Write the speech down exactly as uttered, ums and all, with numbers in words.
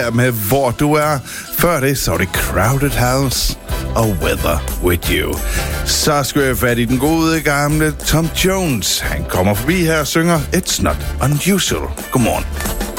med Hvor du er. Før det, så var det Crowded House og Weather With You. Så skal jeg fat i den gode gamle Tom Jones. Han kommer forbi her og synger It's Not Unusual. Godmorgen.